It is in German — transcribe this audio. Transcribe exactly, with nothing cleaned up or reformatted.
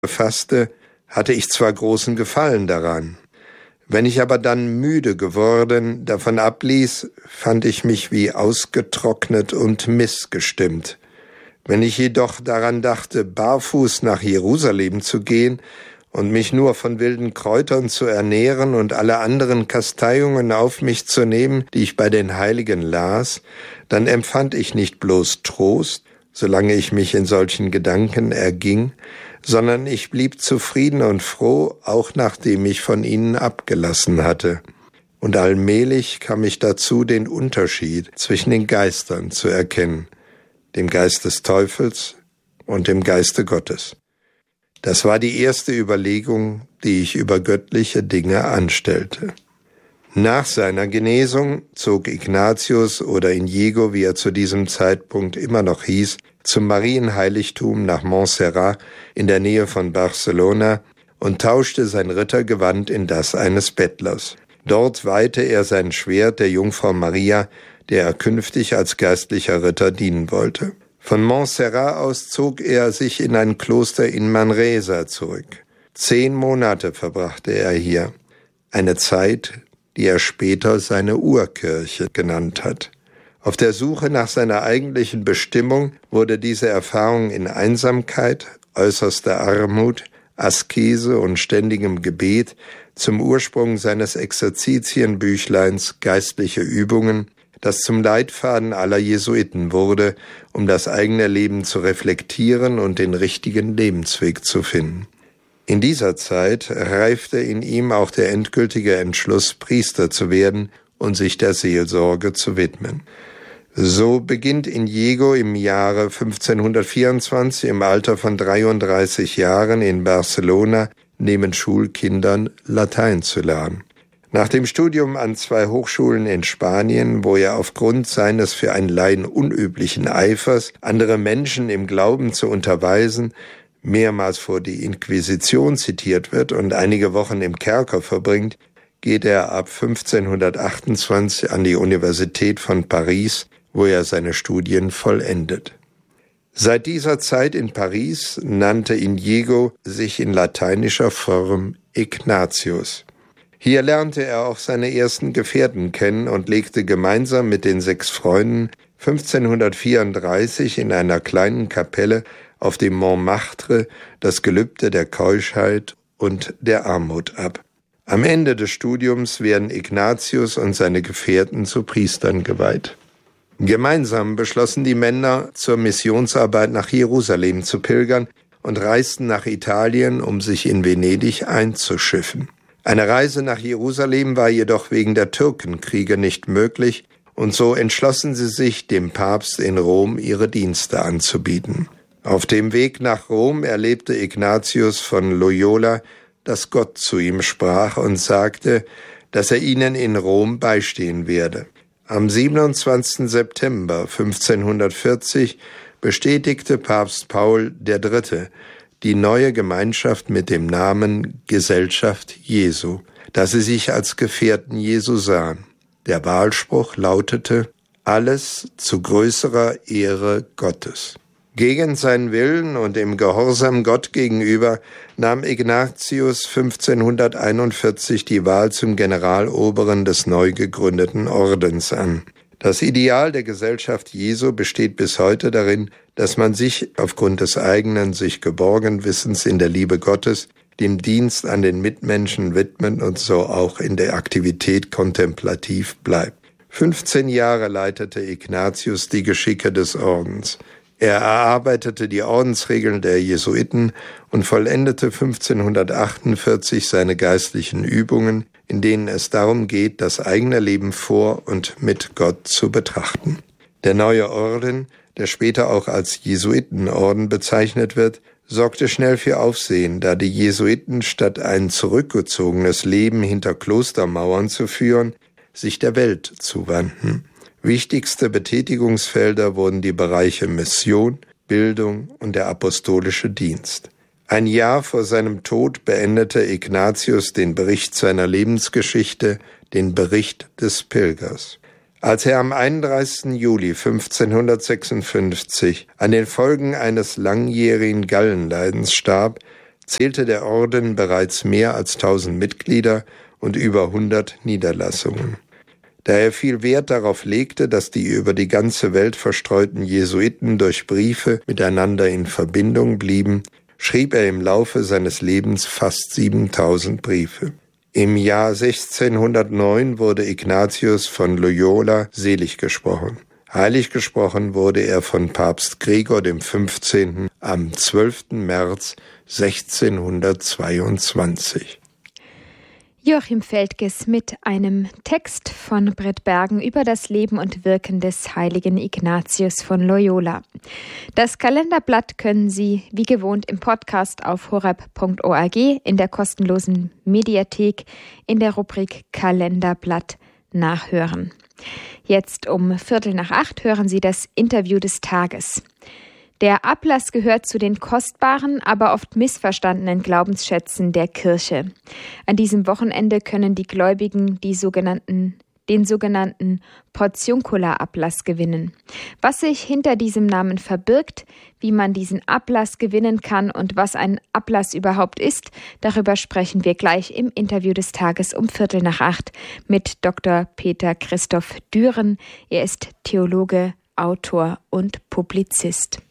befasste, hatte ich zwar großen Gefallen daran. Wenn ich aber dann müde geworden davon abließ, fand ich mich wie ausgetrocknet und missgestimmt. Wenn ich jedoch daran dachte, barfuß nach Jerusalem zu gehen und mich nur von wilden Kräutern zu ernähren und alle anderen Kasteiungen auf mich zu nehmen, die ich bei den Heiligen las, dann empfand ich nicht bloß Trost, solange ich mich in solchen Gedanken erging, sondern ich blieb zufrieden und froh, auch nachdem ich von ihnen abgelassen hatte. Und allmählich kam ich dazu, den Unterschied zwischen den Geistern zu erkennen, dem Geist des Teufels und dem Geiste Gottes. Das war die erste Überlegung, die ich über göttliche Dinge anstellte. Nach seiner Genesung zog Ignatius oder Inigo, wie er zu diesem Zeitpunkt immer noch hieß, zum Marienheiligtum nach Montserrat in der Nähe von Barcelona und tauschte sein Rittergewand in das eines Bettlers. Dort weihte er sein Schwert der Jungfrau Maria, der er künftig als geistlicher Ritter dienen wollte. Von Montserrat aus zog er sich in ein Kloster in Manresa zurück. Zehn Monate verbrachte er hier, eine Zeit, die er später seine Urkirche genannt hat. Auf der Suche nach seiner eigentlichen Bestimmung wurde diese Erfahrung in Einsamkeit, äußerster Armut, Askese und ständigem Gebet zum Ursprung seines Exerzitienbüchleins Geistliche Übungen, das zum Leitfaden aller Jesuiten wurde, um das eigene Leben zu reflektieren und den richtigen Lebensweg zu finden. In dieser Zeit reifte in ihm auch der endgültige Entschluss, Priester zu werden und sich der Seelsorge zu widmen. So beginnt Inigo im Jahre fünfzehnhundertvierundzwanzig im Alter von dreiunddreißig Jahren in Barcelona neben Schulkindern Latein zu lernen. Nach dem Studium an zwei Hochschulen in Spanien, wo er aufgrund seines für einen Laien unüblichen Eifers, andere Menschen im Glauben zu unterweisen, mehrmals vor die Inquisition zitiert wird und einige Wochen im Kerker verbringt, geht er ab fünfzehnhundertachtundzwanzig an die Universität von Paris, wo er seine Studien vollendet. Seit dieser Zeit in Paris nannte Inigo sich in lateinischer Form Ignatius. Hier lernte er auch seine ersten Gefährten kennen und legte gemeinsam mit den sechs Freunden fünfzehnhundertvierunddreißig in einer kleinen Kapelle auf dem Montmartre das Gelübde der Keuschheit und der Armut ab. Am Ende des Studiums werden Ignatius und seine Gefährten zu Priestern geweiht. Gemeinsam beschlossen die Männer, zur Missionsarbeit nach Jerusalem zu pilgern und reisten nach Italien, um sich in Venedig einzuschiffen. Eine Reise nach Jerusalem war jedoch wegen der Türkenkriege nicht möglich, und so entschlossen sie sich, dem Papst in Rom ihre Dienste anzubieten. Auf dem Weg nach Rom erlebte Ignatius von Loyola, dass Gott zu ihm sprach und sagte, dass er ihnen in Rom beistehen werde. Am siebenundzwanzigsten September fünfzehnhundertvierzig bestätigte Papst Paul der Dritte die neue Gemeinschaft mit dem Namen Gesellschaft Jesu, da sie sich als Gefährten Jesu sahen. Der Wahlspruch lautete: Alles zu größerer Ehre Gottes. Gegen seinen Willen und im Gehorsam Gott gegenüber nahm Ignatius fünfzehnhunderteinundvierzig die Wahl zum Generaloberen des neu gegründeten Ordens an. Das Ideal der Gesellschaft Jesu besteht bis heute darin, dass man sich aufgrund des eigenen, sich geborgen Wissens in der Liebe Gottes, dem Dienst an den Mitmenschen widmet und so auch in der Aktivität kontemplativ bleibt. fünfzehn Jahre leitete Ignatius die Geschicke des Ordens. Er erarbeitete die Ordensregeln der Jesuiten und vollendete fünfzehnhundertachtundvierzig seine geistlichen Übungen, in denen es darum geht, das eigene Leben vor und mit Gott zu betrachten. Der neue Orden, der später auch als Jesuitenorden bezeichnet wird, sorgte schnell für Aufsehen, da die Jesuiten statt ein zurückgezogenes Leben hinter Klostermauern zu führen, sich der Welt zuwandten. Wichtigste Betätigungsfelder wurden die Bereiche Mission, Bildung und der apostolische Dienst. Ein Jahr vor seinem Tod beendete Ignatius den Bericht seiner Lebensgeschichte, den Bericht des Pilgers. Als er am einunddreißigsten Juli fünfzehnhundertsechsundfünfzig an den Folgen eines langjährigen Gallenleidens starb, zählte der Orden bereits mehr als tausend Mitglieder und über hundert Niederlassungen. Da er viel Wert darauf legte, dass die über die ganze Welt verstreuten Jesuiten durch Briefe miteinander in Verbindung blieben, schrieb er im Laufe seines Lebens fast siebentausend Briefe. Im Jahr sechzehnhundertneun wurde Ignatius von Loyola selig gesprochen. Heilig gesprochen wurde er von Papst Gregor dem Fünfzehnten am zwölften März sechzehnhundertzweiundzwanzig. Joachim Feldges mit einem Text von Britt Bergen über das Leben und Wirken des heiligen Ignatius von Loyola. Das Kalenderblatt können Sie wie gewohnt im Podcast auf horeb punkt org, in der kostenlosen Mediathek, in der Rubrik Kalenderblatt nachhören. Jetzt um Viertel nach acht hören Sie das Interview des Tages. Der Ablass gehört zu den kostbaren, aber oft missverstandenen Glaubensschätzen der Kirche. An diesem Wochenende können die Gläubigen die sogenannten, den sogenannten Portiuncula-Ablass gewinnen. Was sich hinter diesem Namen verbirgt, wie man diesen Ablass gewinnen kann und was ein Ablass überhaupt ist, darüber sprechen wir gleich im Interview des Tages um Viertel nach acht mit Doktor Peter Christoph Düren. Er ist Theologe, Autor und Publizist.